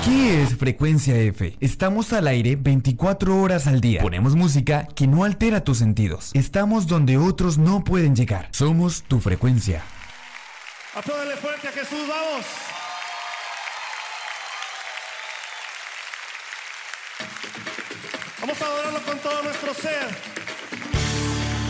¿Qué es Frecuencia F? Estamos al aire 24 horas al día. Ponemos música que no altera tus sentidos. Estamos donde otros no pueden llegar. Somos tu frecuencia. Apláudale fuerte a Jesús, vamos. Vamos a adorarlo con todo nuestro ser.